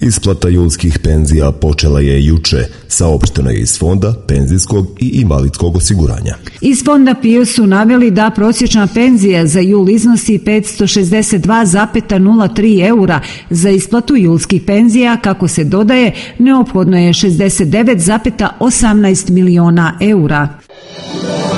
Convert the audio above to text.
Isplata julskih penzija počela je juče, saopšteno je iz Fonda penzijskog i invalidskog osiguranja. Iz Fonda PIO su naveli da prosječna penzija za jul iznosi 562,03 eura. Za isplatu julskih penzija, kako se dodaje, neophodno je 69,18 miliona eura.